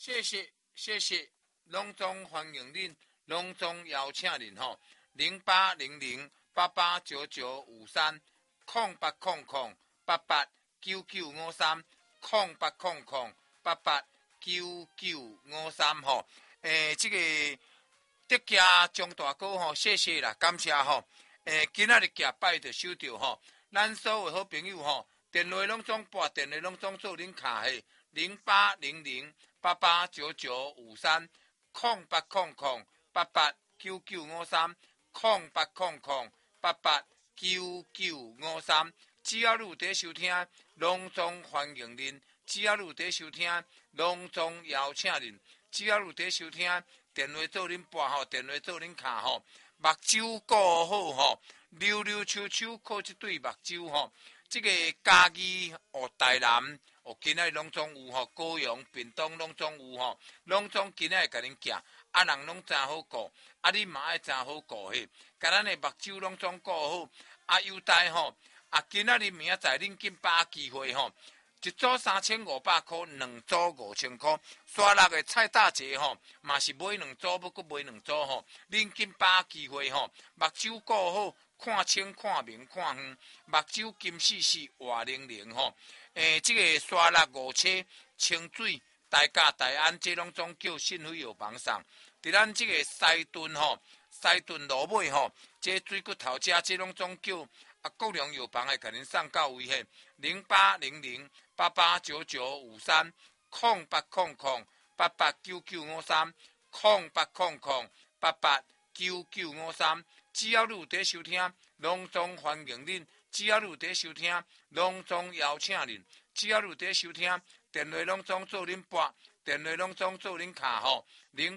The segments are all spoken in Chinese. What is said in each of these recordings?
谢谢，隆重欢迎您，隆重邀请您吼，0800889953，0800889953吼，这个德家张大哥吼，谢谢啦，感谢吼，今仔日行拜就收到吼，咱所有好朋友吼，电话拢总拨，电话拢总做恁卡嘿，0800889953，0800889953，只要你有在收听，隆重欢迎您；只要你有在收听，隆重邀请您；只要你有在收听，电话做恁拨吼，电话做恁卡吼，目睭顾好吼，溜溜秋秋靠一对目睭吼。这个嘉义、台南、今仔拢总有吼，高雄、屏东拢总有吼，拢总今仔甲恁行，人拢真好顾，你嘛爱真好顾嘿，甲咱的目睭拢总顾好，优待吼，今仔日明仔载恁紧把握机会吼，一组3500块，两组5000块，沙拉的菜大节吼，嘛是买两组，要阁买两组吼，恁紧把握机会吼，目睭顾好。看清看明看远，目睭金细细活灵灵吼。这个沙拉五车清水大家大安，这拢总叫信辉药房送。伫咱这个西屯吼，西屯路尾吼，这水骨头遮这拢总叫国良药房会甲恁送到位嘿。0800889953，0800889953。只要你有在收听，隆重欢迎恁；只要你有在收听，隆重邀请恁；只要你有在收听，电话拢总做恁拨，电话拢总做恁卡吼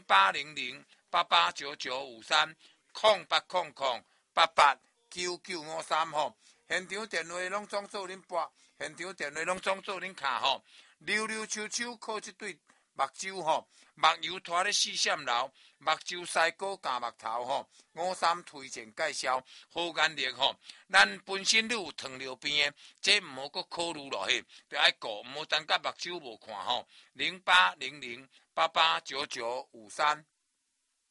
，0800889953，0800889953吼。现场电话拢总做恁拨，现场电话拢总做恁卡吼。溜溜秋秋靠一对目睭吼，目油拖咧四闪流，目睭腮高加目头吼，53推荐介绍，好眼力吼。咱本身你有糖尿病的，这唔好阁考虑落去，着爱顾，唔好等甲目睭无看吼。0800889953。